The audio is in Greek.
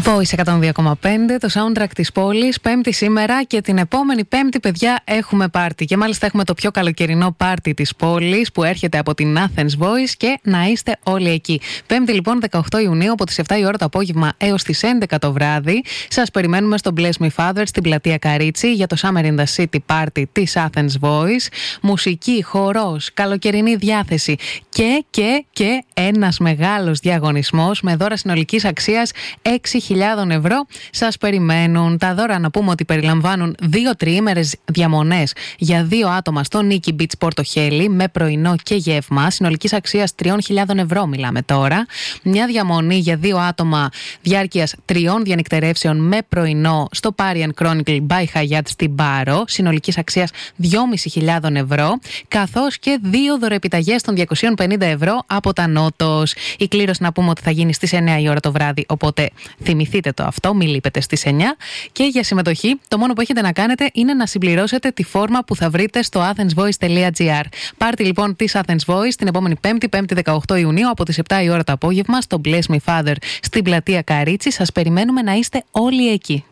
Voice 102,5, το soundtrack της πόλης. Πέμπτη σήμερα και την επόμενη Πέμπτη, παιδιά, έχουμε πάρτι. Και μάλιστα έχουμε το πιο καλοκαιρινό πάρτι της πόλης που έρχεται από την Athens Voice και να είστε όλοι εκεί. Πέμπτη λοιπόν 18 Ιουνίου από τις 7 η ώρα το απόγευμα έως τις 11 το βράδυ. Σας περιμένουμε στο Bless Me Father στην πλατεία Καρίτσι για το Summer in the City Party της Athens Voice. Μουσική, χορός, καλοκαιρινή διάθεση και ένας μεγάλος διαγωνισμός με δώρα συνολικής αξίας 6.000 ευρώ σας περιμένουν. Τα δώρα να πούμε ότι περιλαμβάνουν 2 τριήμερες διαμονές για 2 άτομα στο Νίκη Beach Πορτοχέλη με πρωινό και γεύμα συνολικής αξίας 3.000 ευρώ μιλάμε τώρα. Μια διαμονή για 2 άτομα διάρκειας 3 διανυκτερεύσεων με πρωινό στο Parian Chronicle by Hyatt στην Πάρο συνολικής αξίας 2.500 ευρώ, καθώς και 2 δωροεπιταγές των 250 ευρώ από τα Νότος. Η κλήρωση να πούμε ότι θα γίνει στις 9 η ώρα το βράδυ, οπότε θυμηθείτε το αυτό, μην λείπετε στις 9. Και για συμμετοχή, το μόνο που έχετε να κάνετε είναι να συμπληρώσετε τη φόρμα που θα βρείτε στο athensvoice.gr. Πάρτι λοιπόν της Athens Voice την επόμενη Πέμπτη, 18 Ιουνίου, από τις 7 η ώρα το απόγευμα, στο Bless Me Father στην πλατεία Καρίτσι. Σας περιμένουμε να είστε όλοι εκεί.